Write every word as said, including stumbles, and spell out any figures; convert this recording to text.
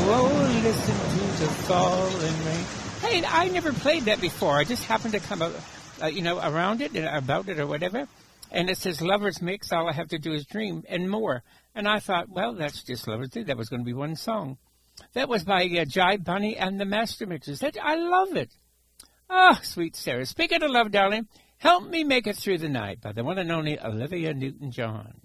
Oh, listen to the falling rain. Hey, I never played that before. I just happened to come, uh, you know, around it and about it or whatever. And it says Lovers Mix, All I Have to Do Is Dream, and more. And I thought, well, that's just Lovers Do. That was going to be one song. That was by uh, Jive Bunny and the Master Mixers. That, I love it. Ah, oh, sweet Sarah. Speaking of love, darling, Help Me Make It Through the Night by the one and only Olivia Newton-John.